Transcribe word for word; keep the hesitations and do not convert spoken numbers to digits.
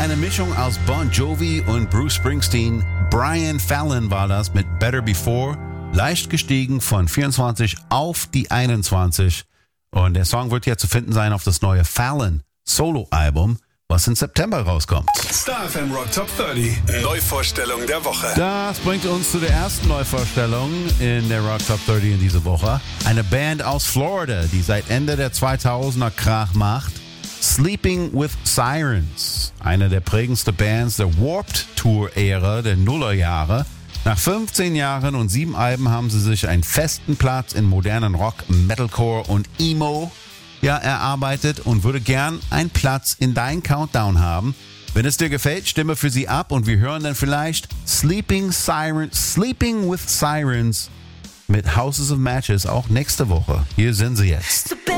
Eine Mischung aus Bon Jovi und Bruce Springsteen. Brian Fallon war das mit Better Before. Leicht gestiegen von vierundzwanzig auf die einundzwanzig. Und der Song wird ja zu finden sein auf das neue Fallon Solo-Album, was im September rauskommt. Star F M Rock Top dreißig. Neuvorstellung der Woche. Das bringt uns zu der ersten Neuvorstellung in der Rock Top dreißig in dieser Woche. Eine Band aus Florida, die seit Ende der zweitausender Krach macht. Sleeping with Sirens. Eine der prägendsten Bands der Warped Tour-Ära der Nullerjahre. Nach fünfzehn Jahren und sieben Alben haben sie sich einen festen Platz in modernen Rock, Metalcore und Emo ja, erarbeitet und würde gern einen Platz in deinen Countdown haben. Wenn es dir gefällt, stimme für sie ab und wir hören dann vielleicht Sleeping Sirens, Sleeping with Sirens mit Houses of Matches auch nächste Woche. Hier sind sie jetzt.